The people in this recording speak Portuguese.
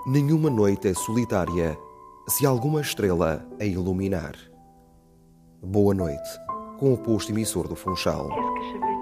Nenhuma noite é solitária se alguma estrela a iluminar. Boa noite, com o posto emissor do Funchal.